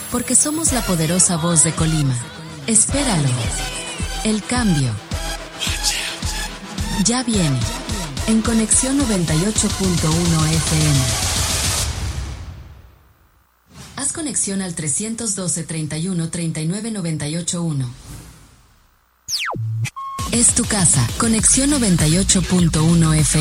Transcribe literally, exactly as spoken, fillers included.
porque somos la poderosa voz de Colima. Espéralo. El cambio ya viene. En Conexión noventa y ocho punto uno F M. Haz conexión al trescientos doce, treinta y uno, treinta y nueve, noventa y ocho uno. Es tu casa. Conexión noventa y ocho punto uno F M.